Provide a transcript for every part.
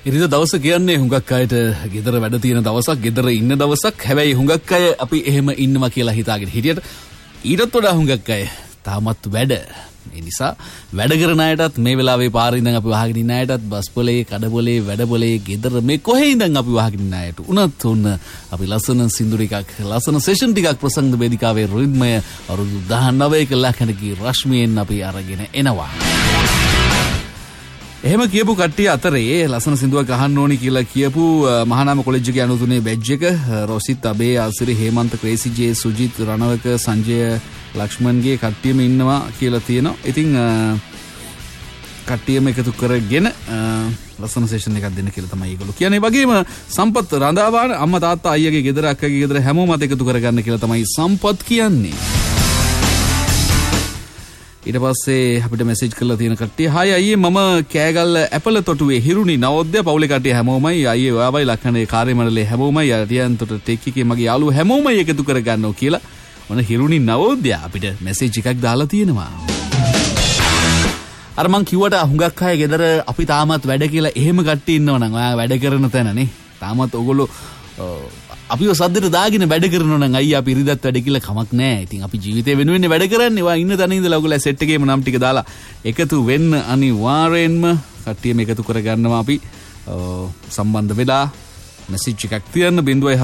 ඉරිදා දවස කියන්නේ හුඟක් අයට ගෙදර වැඩ තියෙන දවසක්, ගෙදර ඉන්න දවසක්. හැබැයි හුඟක් අය අපි එහෙම ඉන්නවා කියලා හිතාගෙන හිටියට ඊටත් වඩා හුඟක් අය තාමත් වැඩ. ඒ නිසා වැඩ කරන අයටත් මේ වෙලාවේ පාරේ ඉඳන් අපි වහගෙන ඉන්න අයටත් බස් පොලේ, කඩ පොලේ, වැඩ පොලේ, ගෙදර මේ කොහේ ඉඳන් අපි වහගෙන ඉන්න අයට උනත් උන්න අපි ලස්සන සින්දු ටිකක්, ලස්සන සෙෂන් ටිකක් ප්‍රසංග වේදිකාවේ රිද්මය අවුරුදු 19ක ලක්ෂණකී රශ්මියෙන් අපි අරගෙන එනවා. එහෙම කියපු කට්ටිය අතරේ ලස්සන සින්දුවක් අහන්න ඕනි කියලා කියපු මහානාම කොලෙජ් එකේ 93 බැච් එක රොසිත්, අබේ, ආසිරි, හේමන්ත, ක්‍රේසි ජේ, සුජිත්, රණවක, සංජය, ලක්ෂ්මන්ගේ කට්ටියම ඉන්නවා කියලා තියෙනවා. ඉතින් කට්ටියම එකතු කරගෙන ලස්සන සෙෂන් එකක් දෙන්න කියලා තමයි ඒගොල්ලෝ කියන්නේ. ඒ වගේම සම්පත් රඳාවාන අම්මා තාත්තා අයියගේ ගෙදර අක්කගේ ගෙදර හැමෝම එකතු කරගන්න කියලා තමයි සම්පත් කියන්නේ. ඊට පස්සේ අපිට මෙසේජ් කරලා තියෙන කට්ටිය, "හායි අයියේ, මම කෑගල්ල ඇපල තොටුවේ හිරුණි නවෝදය පවුලේ කට්ටිය හැමෝමයි, අයියේ ඔයාවයි ලක්ෂණේ කාර්ය මණ්ඩලයේ හැමෝමයි, අරියන්තොට ටෙක් එකේ මගේ යාළුවෝ හැමෝමයි එකතු කරගන්නෝ" කියලා මොන හිරුණි නවෝදය අපිට මෙසේජ් එකක් දාලා තියෙනවා. අර මං කිව්වට හුඟක් අය ගෙදර අපි තාමත් වැඩ කියලා එහෙම කට්ටිය ඉන්නවනම් ඔයා වැඩ කරන තැනනේ. තාමත් ඔයගොල්ලෝ අපිව සද්දට දාගෙන වැඩ කරනවා නම් අයියා අපි ඉරිදත් වැඩ කියලා කමක් නැහැ. ඉතින් අපි ජීවිතේ වෙනුවෙන් වැඩ කරන්නේ. ඔයා ඉන්න තැන ඉඳලා ඔයගොල්ලෝ සෙට් එකේම නම් ටික දාලා එකතු වෙන්න අනිවාර්යෙන්ම කට්ටියම එකතු කරගන්නවා අපි සම්බන්ධ වෙලා මෙසේජ් එකක් තියන්න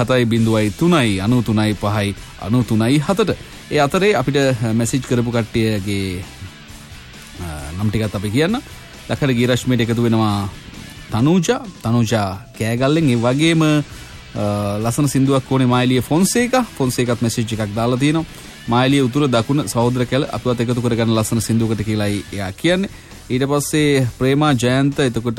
0703939593 ඒ අතරේ අපිට මෙසේජ් කරපු කට්ටියගේ නම් ටිකත් අපි කියන්න. ලක්ෂණ ගීරශ්මියට එකතු වෙනවා තනුජා කෑගල්ලෙන්. ඒ වගේම ලස්සන සින්දුවක් ඕනේ මායිලිය ෆොන්සේකත් මෙසේජ් එකක් දාලා තියෙනවා. මායිලිය උතුර දකුණ සහෝදර කැල අපිවත් එකතු කරගන්න ලස්සන සින්දුවකට කියලායි එයා කියන්නේ. ඊට පස්සේ ප්‍රේමා ජයන්ත, එතකොට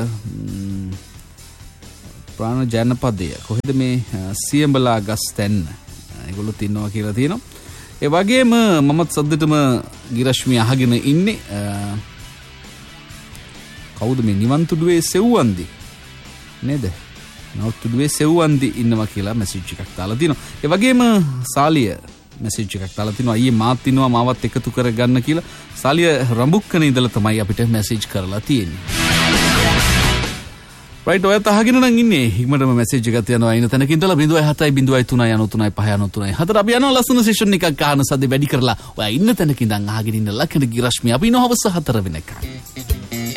ප්‍රාණ ජනපදය කොහෙද මේ සියඹලා ගස් තැන්න ඒගොල්ලොත් ඉන්නවා කියලා තියෙනවා. ඒ වගේම මමත් සද්දටම ගිරශ්මි අහගෙන ඉන්නේ කවුද මේ නිවන්තුඩුවේ සෙව්වන්දි නේද? නවතුඩුවේ සෙව්වන්දි ඉන්නවා කියලා මෙසේජ් එකක් දාලා තිනවා. ඒ වගේම සාලිය මෙසේජ් එකක් දාලා තිනවා, අයියේ මාත් ඉන්නවා මාවත් එකතු කරගන්න කියලා. සාලිය රඹුක්කනේ ඉඳලා තමයි අපිට මෙසේජ් කරලා තියෙන්නේ. රයිට්, ඔයත් අහගෙන නම් ඉන්නේ. හිමඩම මෙසේජ් එකක් යනවා අයින තැනක ඉඳලා 0703939394 අපි යනවා ලස්සන සෙෂන් එකක් අහන සද්ද වැඩි කරලා. ඔයා ඉන්න තැනක ඉඳන් අහගෙන ඉන්න ලක්ෂණ ගිරශ්මි අපි ඉන්න හවස 4 වෙනකන්.